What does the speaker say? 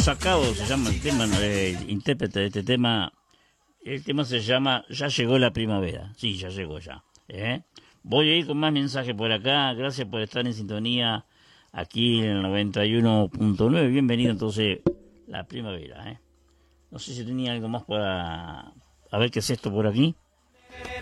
Sacado se llama el tema, el intérprete de este tema. El tema se llama Ya llegó la primavera. Sí, ya llegó ya. Voy a ir con más mensajes por acá. Gracias por estar en sintonía aquí en el 91.9. Bienvenido entonces la primavera. No sé si tenía algo más para... A ver qué es esto por aquí.